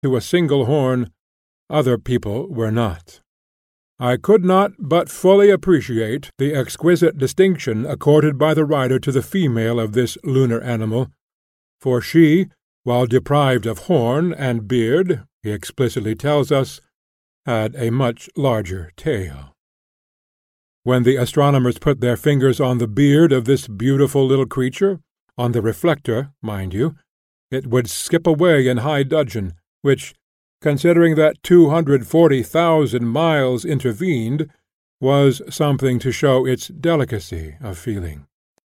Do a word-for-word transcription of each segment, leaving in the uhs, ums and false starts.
to a single horn, other people were not. I could not but fully appreciate the exquisite distinction accorded by the writer to the female of this lunar animal, for she, while deprived of horn and beard, he explicitly tells us, had a much larger tail. When the astronomers put their fingers on the beard of this beautiful little creature, on the reflector, mind you, it would skip away in high dudgeon, which, considering that two hundred forty thousand miles intervened, was something to show its delicacy of feeling.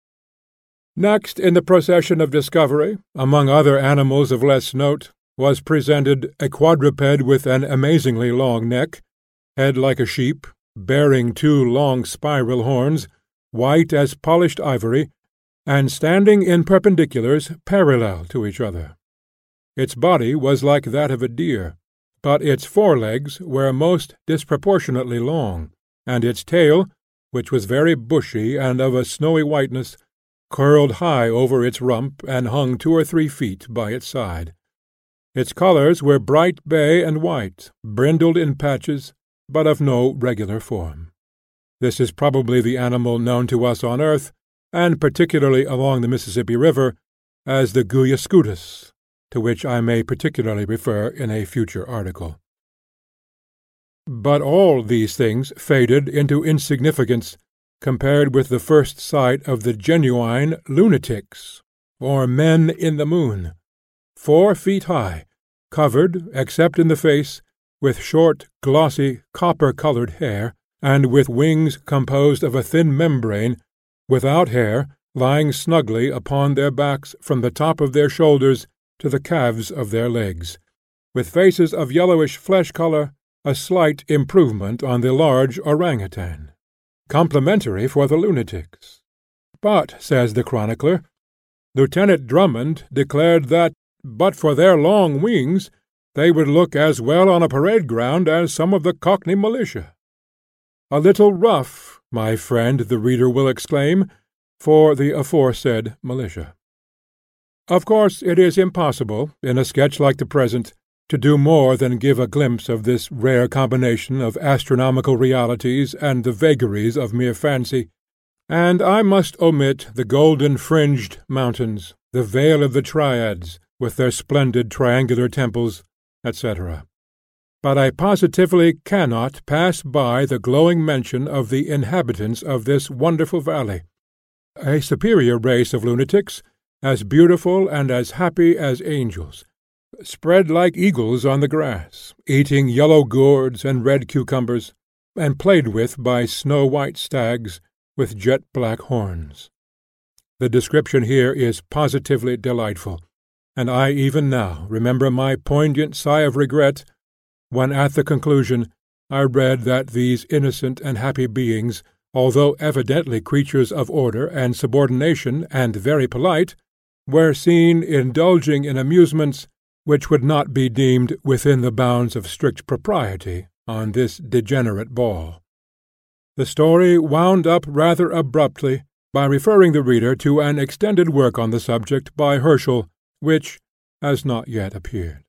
Next in the procession of discovery, among other animals of less note, was presented a quadruped with an amazingly long neck, head like a sheep, bearing two long spiral horns, white as polished ivory, and standing in perpendiculars parallel to each other. Its body was like that of a deer, but its forelegs were most disproportionately long, and its tail, which was very bushy and of a snowy whiteness, curled high over its rump and hung two or three feet by its side. Its colours were bright bay and white, brindled in patches, but of no regular form. This is probably the animal known to us on earth, and particularly along the Mississippi River, as the Guyascutus, to which I may particularly refer in a future article. But all these things faded into insignificance compared with the first sight of the genuine lunatics, or men in the moon, four feet high, covered, except in the face, with short, glossy, copper-coloured hair, and with wings composed of a thin membrane, without hair, lying snugly upon their backs from the top of their shoulders to the calves of their legs, with faces of yellowish flesh-colour, a slight improvement on the large orang-outang, complimentary for the lunatics. But, says the chronicler, Lieutenant Drummond declared that, but for their long wings, they would look as well on a parade ground as some of the Cockney militia. A little rough, my friend the reader will exclaim, for the aforesaid militia. Of course it is impossible, in a sketch like the present, to do more than give a glimpse of this rare combination of astronomical realities and the vagaries of mere fancy, and I must omit the golden-fringed mountains, the vale of the Triads, with their splendid triangular temples, et cetera. But I positively cannot pass by the glowing mention of the inhabitants of this wonderful valley, a superior race of lunatics, as beautiful and as happy as angels, spread like eagles on the grass, eating yellow gourds and red cucumbers, and played with by snow-white stags with jet-black horns. The description here is positively delightful, and I even now remember my poignant sigh of regret when at the conclusion I read that these innocent and happy beings, although evidently creatures of order and subordination and very polite, were seen indulging in amusements which would not be deemed within the bounds of strict propriety on this degenerate ball. The story wound up rather abruptly by referring the reader to an extended work on the subject by Herschel, which has not yet appeared.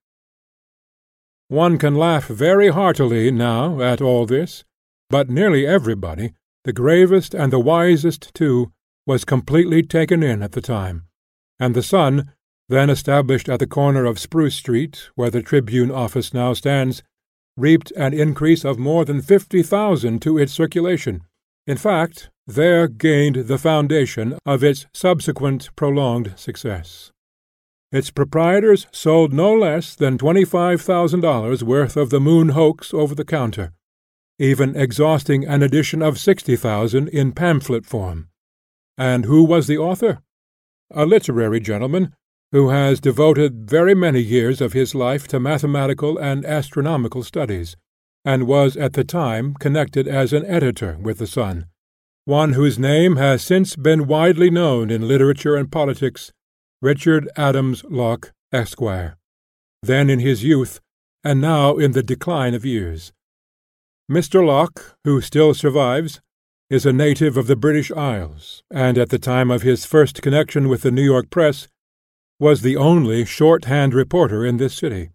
One can laugh very heartily now at all this, but nearly everybody, the gravest and the wisest too, was completely taken in at the time, and the Sun, then established at the corner of Spruce Street, where the Tribune office now stands, reaped an increase of more than fifty thousand to its circulation. In fact, there gained the foundation of its subsequent prolonged success. Its proprietors sold no less than twenty-five thousand dollars worth of the Moon hoax over the counter, even exhausting an edition of sixty thousand in pamphlet form. And who was the author? A literary gentleman, who has devoted very many years of his life to mathematical and astronomical studies, and was at the time connected as an editor with the Sun, one whose name has since been widely known in literature and politics, Richard Adams Locke, Esquire, then in his youth, and now in the decline of years. Mister Locke, who still survives, is a native of the British Isles, and at the time of his first connection with the New York press, was the only shorthand reporter in this city.